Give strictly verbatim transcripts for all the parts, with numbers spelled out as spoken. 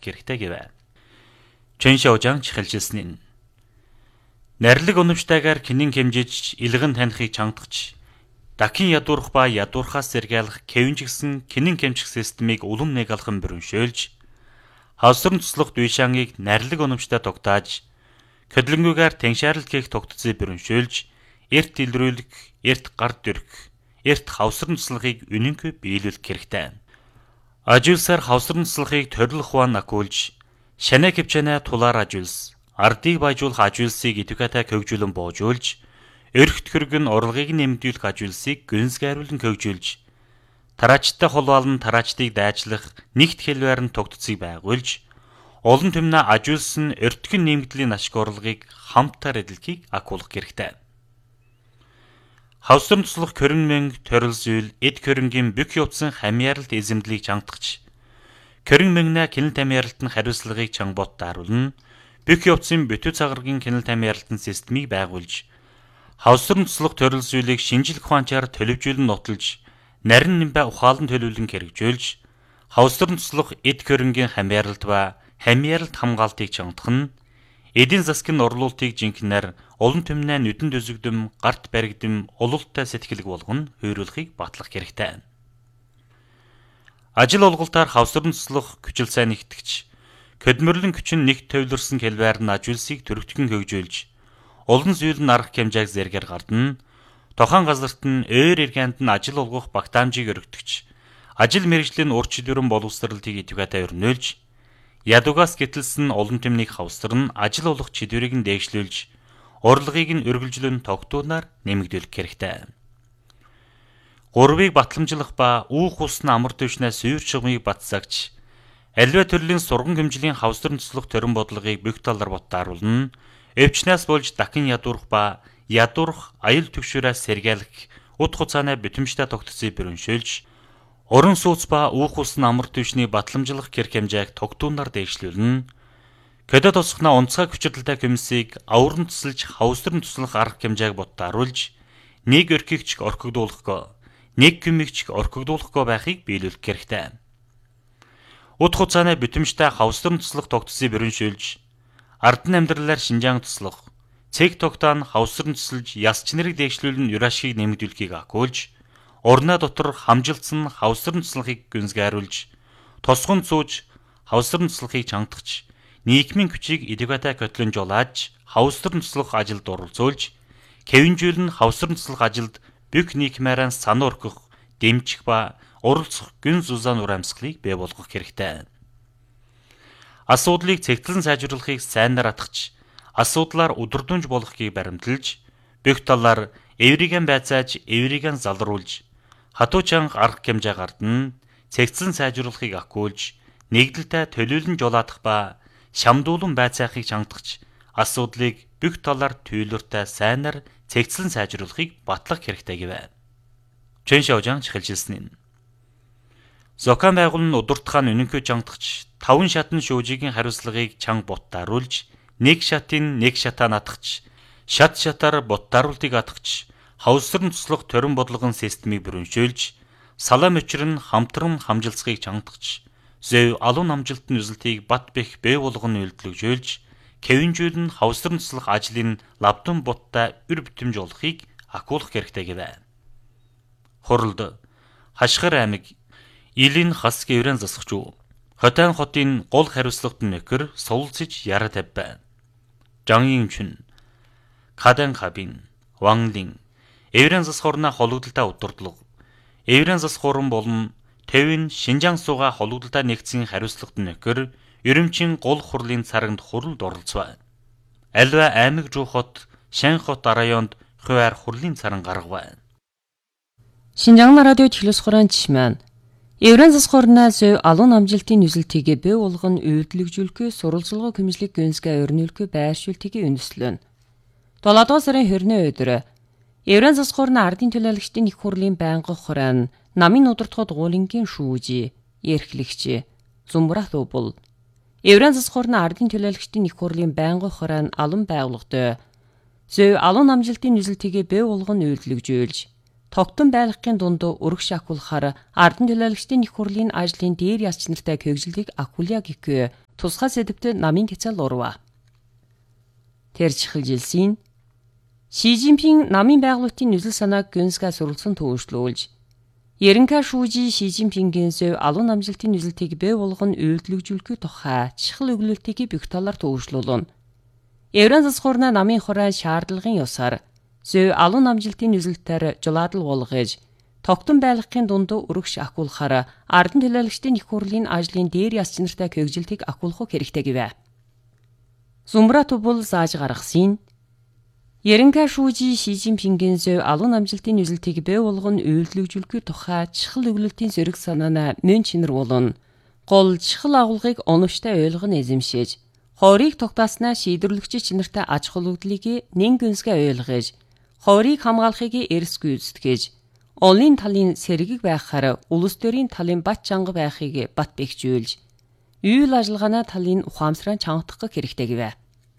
хэрэгтэй гэв. Чөн шоужаан чихэлжилсэн нь. Нарилэг өнөвчтэйгээр кинин хэмжиж илгэн танихыг чангадагч Дакин ядуурх ба ядуурхаас сэргийлэх кевинжигсэн кинин хэмжих системийг улам нэг алхан бүрэншөөлж, хавсрын туслах дүйшангийг нарилэг өнөвчтэй тогтааж, хөдлөнгүүгээр тэншаарлт хийх тогтцыг бүрэншөөлж, эрт илрүүлэх, эрт гард дөрөх, эрт хавсрын туслахыг үнэнгүй биелүүлэх хэрэгтэй. Ажуулсаар хавсрын туслахыг төрөлх хуан акуулж, шанаа хөвчэнэ тулаар ажуулс, ардыг баяжуулах ажуулсыг идэвхтэй хөгжүүлэн боожуулж, өрхт хөргөн урлагийг нэмэгдүүлэх ажуулсыг гүнзгийруулан хөгжүүлж, тараачтай холбоолн тараачдыг дайжлах нэгт хэлбэрэн тогтцыг байгуулж, олон түмнэ ажуулсан өртгөн нэмэгдлийн ашиг орлогыг хамтаар эдэлхийг акуулах хэрэгтэй. Хавсрын туслах хөрөн мөнг төрөл зүйл эд хөрөнгийн бүх явцсан хамьяаралт эзэмдлийг чангадагч, хөрөн мөнгнэ кинэл тамьяаралтын хариуцлагыг чангабот даруулна, бүх явцын бүтэн цагаргийн кинэл тамьяаралтын системийг байгуулж, хавсрын туслах төрөл зүйлийг шинжлэх ухаанчаар төлөвжүүлэн нотолж, нарийн нэмбэ ухаалан төлөвлөн хэрэгжүүлж, хавсрын туслах эд хөрөнгийн хамьяаралт ба хамьяаралт хамгаалтыг чангадах нь, эдийн засгийн орлуулалтыг жинхэнээр олон түмнээ нүдэнд үзэгдэм, гарт баригдэм, улуултай сэтгэлэг болгон хөөрлөхийг батлах хэрэгтэй. Ажил олголтоор хавсрын туслах хүчил сайн нэгтгэж, хөдөлмөрлөн хүчин нэг төвлөрсөн хэлбээр нь ажуулсыг төрөгтгөн хөгжүүлж, олон зүйл нь арга хэмжээг зэргээр гардна, тохон газарт нь өөр эргээнд нь ажил олгох багтаамжийг өргөтгч, ажил мэргэжлийн ур чадварын боловсролтыг идэвхтэй өрнөөлж, ядугаас гэтэлсэн олон түмнийг хавсран ажил олох чадварыг нь дээгшлүүлж, урлагийг нь өргөлжлөн тогтуунаар нэмэгдүүлэх хэрэгтэй. Гурвыг батламжлах ба үүх усны амар төвшнээс сүйр чигмыг батсагч, аливаа төрлийн сурган хэмжлийн хавсрын туслах төрөн бодлогыг бүх талаар бодтааруулна, өвчнээс болж Дакин ядуурх ба ядуурх аюул төвшөрөөс сэргийлэх ут хуцааны бүтэмжтэй тогтцыг бүрэншөөлж, уран сууц ба үүх усны амар төвшний батламжлах гэр хэмжээг тогтуунаар дээгшлүүлнэ, көдө тосхноо онцгой хүчирдэлтэй комиссийг авран тусалж хавсрын туслах арга хэмжээг бодтааруулж, нэг өрхийгч орхигдуулахгүй, нэг гүмигч орхигдуулахгүй байхыг биелүүлэх хэрэгтэй. Ут хуцааны бүтэмжтэй хавсрын туслах тогтцыг бүрэншөөлж, ардын амьдралаар шинжаан туслах, цэг тогтоон хавсрын тусалж яс чинэрийг дээгшлүүлэн юрашгийг нэмэгдүүлэхийг акуулж, урнаа дотор хамжилтсан хавсрын туслахыг гүнзгийруулж, тосгон цууж хавсрын туслахыг чангадагч, нийгмийн хүчийг идэвхтэй хөтлөн жолааж, хавсрын туслах ажилд оролцуулж, кевинжүүлэн хавсрын туслах ажилд бүх нийгмээрээ санаа өргөх, дэмжих ба оролцох гүн зузаан ур амьсгалыг бий болгох хэрэгтэй. Асуудлыг цэгцлэн сайжруулахыг сайнаар атгах, асуудлаар өдөрдөнж болгохыг баримталж, бүх талаар эвригэн байцааж, эвригэн залруулж, хатуу чанга арга хэмжээ гардна, цэгцлэн сайжруулахыг акуулж, нэгдэлтэй төлөөлөн жолоодох ба шамдуулан байцаахыг чангадагч, асуудлыг бүх талаар түййлөртэй сайнаар цэгцлэн сайжруулахыг батлах хэрэгтэй гэв. Чөн шоужаан чихэлжилсэн нь. Зокан байгуулн удирдахаан үнэнхүй чангадагч, таван шатны шүүжигийн хариуцлагыг чанга боттааруулж, нэг шатын нэг шатаа натгч, шат шатаар боттааруултыг атгч, хавсрын туслах төрөн бодлогын системийг бүрэншөөлж, салаам өчр нь хамтран хамжилцахыг чангадагч, зөв алуун амжилтын үзэлтийг бат бэх бэй болгон үйлдэлжүүлж, кевинжүүлэн хавсрын туслах ажлын лавдан буттай үр бүтэмж олохыг акуулах хэрэгтэй гэв. Хуралд Хашгир аймаг Илин хас гэврэн засагч уу. Хотын хотын гол хариуцлагт нөхөр суулцж яра тавь. Жангийн чин Кадан хабин Ванлин эврэн засхорна хологдолтой удирдлага. Эврэн засхорн болон Тэвэн Шинжаан сууга хологдолтой нэгдсэн хариуцлагт нөхөр ерөнчин гол хурлын царагт хуралд оролцов. Альва аймаг руу хот Шанхот районд хуваар хурлын царан гаргав. Шинжаан радио чихлэс хорон чимэн Эврэн засхорна зөв алуун амжилтын үзэлтийг бий болгон үйлдэлжүүлэхүй сурвалжлагын хэмжлэг гүнзгий өрнүүлэхүй байршуултыг үндэслэн. долоодугаар сарын хоёрны өдөр Эврэн засхорна ардын төлөөлөгчдийн их хурлын байнгын хорон намын удирдахад гуулингийн шүүжи, эрхлэгч, зумбрах бол Эврэн засхорна ардын төлөөлөгчдийн их хурлын байнгын хорон алан байгууллагад зөв алуун амжилтын үзэлтийг бий болгон үйлдэлжүүлж тогтон байлгахын дунд өргөх шахуулахаар ардын төлөөлөгчдийн их хурлын ажлын дээр яс чинартай хөгжлийг акууля гэхгүй тусгай сэдвтэ намын хязгаал урва. Тэр чихэлжилсэн Ши Жинпин намын байгуулалтын нүзэл санааг гүнсгээ сурвалжсан төвөшлүүлж Ерөнхий шүүжи Ши Жинпингийн зөв алуун амжилтын нүзэлтийг бий болгон үйлдвэрлэжүүлэхүй тухай чихэл өгүүлэлтийг бүх талаар төвөшлүүлнэ. Еврейн засаг хуурна намын хорой шаардлагын ёсоор зөв алуун амжилтын нүзэлтээр жулаадал болгож тогтун байлгахын дунд өргөш ахуулахаар ардан төлөөлөгчдийн их хурлын ажлын дээр яс чинартай хөгжилтийг ахуулах хэрэгтэй гэвэ. Зумбратов бол зааж гаргасан Ерөнхий шүүжи Ши Жинпингийн зөв алуун амжилтын нүзэлтийг бий болгон үйлдвэрлэжүүлэхүй тухай чихэл өгүүлэлтийн зэрэг санаана мөн чинэр болон гол чихэл агуулгыг оновчтой ойлгоно эзэмшиж хорийг тогтааснаа шийдвэрлэгч чинартай аж холбогдлыг нэн гүнсгээ ойлгож хорийг хамгаалахыг эрсгүй үздэгэж олон талын сэргийг байхаар улс төрийн талын бат чанга байхыг бат бэхжүүлж үйл ажиллагааны талын ухаамсараа чангадах хэрэгтэй гэвэ.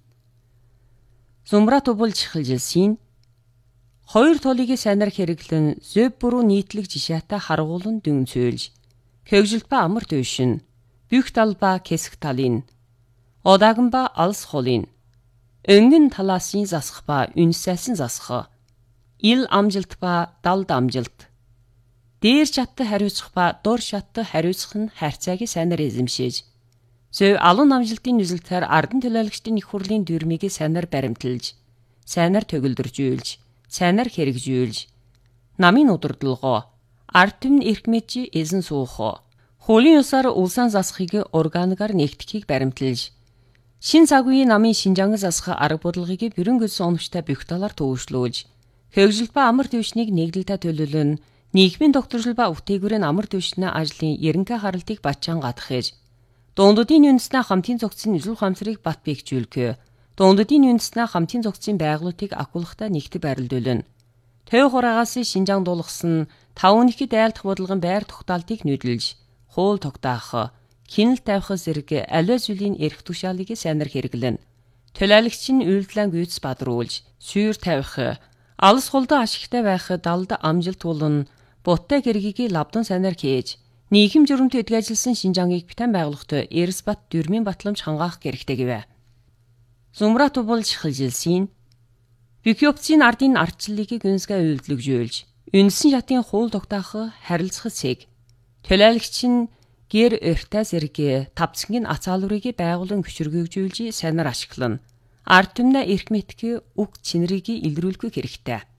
Зумбратов бол чихэлжилсэн хоёр толыг сайнаар хэрэглэн зөв буруу нийтлэг жишээтэй харгуулан дүнцүүлж хөгжилт ба амар төвшин бүх тал ба хэсэг талын одааган ба алс холын өнгөн талаасын засах ба үнсээсэн засах ил амжилт ба далд амжилт дээр шаттай хариуцах ба дор шаттай хариуцах нь харьцааг сайнаар эзэмшиж зөв алуун амжилтын нүзэлтээр ардан төлөөлөгчдийн их хурлын дүрмийг сайнаар баримталж, сайнаар төгөлдржүүлж, сайнаар хэрэгжүүлж, намын удирдлагоо, ард түмэн эрх мэдж эзэн суух, хуулийн ёсоор улсаа засахыг органигаар нэгтгэхийг баримталж, шин цаг үеийн намын Шинжаанган засах арга бодлогыг бүрэн гүйцэн оновчтой бүх талаар төвөшлүүлж, хөгжилт ба амар төвшнийг нэгдэлтэй төлөөлөн, нийгмийн докторшил ба үтээгүүрийн амар төвшний ажлын ерөнхий харалтыг батчаан гадахж, дундуудын үндэснээ хамтын зохицын нөлөө хамсрыг бат бэхжүүлэх, дундуудын үндэснээ хамтын зохицын байгууллагыг ахуулахтай нэгтгэж барилдуулна. Төв хураагаас Шинжаан дуулгасан таван нэхэд айлдах бодлогын байр тогтоолтыг нүүдэлж, хуул тогтоох, хяналт тавих зэрэг аливаа зүйлийн эрх тушаалыг сайнаар хэрэглэнэ. Төлөөлөгч нь үйлдэлэн гүйц бадруулж, сүйр тавих, алс хулдаа ашигтай байх далд амжилт болон буттай гэргийг лавдан сайнаар хийж, нийгэм журмд эдг ажилласан Шинжаангийг битэн байгуулахад Эрс бат дөрмийн батламж хангаах хэрэгтэй гэвэ. Зумбратов бол чихэлжилсэн Бикёпцийн ардын ардчлалыг гүнсгээ үйлдвэрлэж, үндсэн шатын хуул тогтоох харилцах цэг, төлөөлөгч нь гэр өртөө зэрэг тавцангийн ацаалврыг байгуулан хүчрхэгжүүлж сайнаар ашиглана. Ард түмнээ эрх мэтгий үг чинрийг илрүүлэх хэрэгтэй.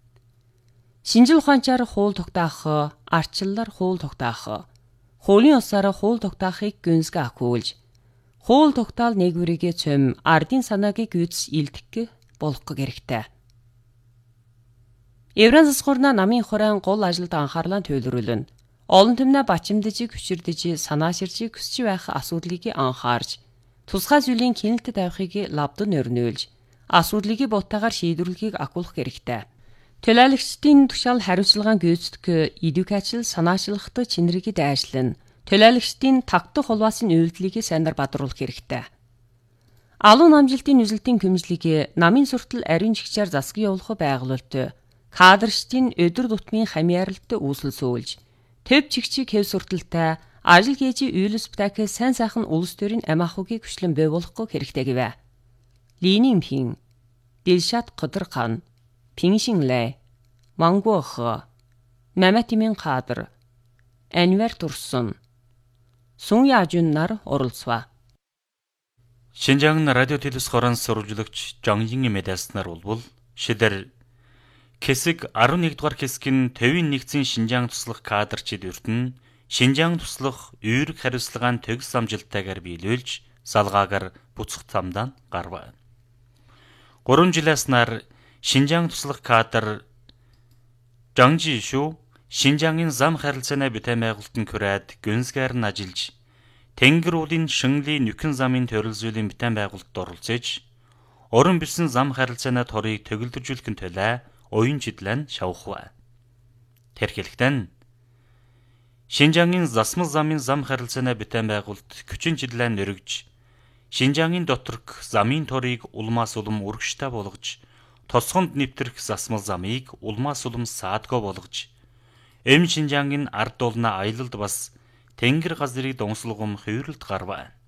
Шинжил ухаанчаар хуул тогтоох, ардчлалаар хуул тогтоох, хуулийн ёсоор хуул тогтоохыг гүнсгээ ахиулж, хуул тогтоол нэгвэрийг цөм ардын санааг гүйц илтгэх болох хэрэгтэй. Еврейн засаг хуурна намын хоройн гол ажилд анхаарлаа төвлөрүүлнэ. Олон түмнээ бачимдж, хүчирдэж, санаа ширж, хүсч байх асуудлыг анхаарч, тусгай зүйлийн хяналтад тавихыг лавдан өрнөөлж, асуудлыг буттайгаар шийдвэрлэхийг ахиулах хэрэгтэй. Төлөөлөгчдийн тушаал хариуцлагын гүйцэтгэх, эдүкацил санаачлахад чинрийг дайрлан, төлөөлөгчдийн тагтах хулваасын үйлдэлийг сайнаар бадруулах хэрэгтэй. Алуун амжилтын нүзэлтийн хөмжлийг намын суртал ариун жигчээр засгийн явуулах байгуулалт, кадрчдын өдөр тутмын хамьяаралт үүсэлсүүлж, төв чигчиг хэв сурталтай ажил хийж үйлс бтак сайн сайхан улс төрийн ам ахуйг хүчлэн бий болгох хэрэгтэй гэвэ. Линин Пин, Дилшат Кыдырхан, Пиншинлэй, Мангух, Маматимин Кадр, Анвар Турsun, Сун Яжун нар оролцваа. Шинжаанган радио телевиз хорон сурвалжлагч Жонгийн медиас нар болбол шидэр хэсэг арван нэгдүгээр хэсгийн төвийн нэгдсэн Шинжаан туслах кадрчид өртөн Шинжаан туслах үүрэг хариуцлагын төгс амжилттайгаар биелүүлж салгаагаар буцах замдаа гарваа. гурван жилээс нар Шинжаан туслах кадр Жонжи шүү Шинжаангийн зам харилцааны битэн байгуулалтын хүрээд гүнсгээр нь ажиллаж Тэнгэр уулын Шинглийн нөхөн замын төрөлзөлийн битэн байгуулалтад оролцож уран бисэн зам харилцааны торыг төгөлдржүүлэхин төлөө оюун чиглэн шавхва. Тэрхэлэгтэн Шинжаангийн засмал замын зам харилцааны битэн байгуулалт хүчин чиглэн өргөж Шинжаангийн доторх замын торыг улмаас улам үргэжтэй болгож тосгонд нэвтрэх засмал замыг улмаас улам саадгүй болгож эм Шинжаангийн ард олны аялалд бас Тэнгэр газрыг донслогом хувирлд гарваа.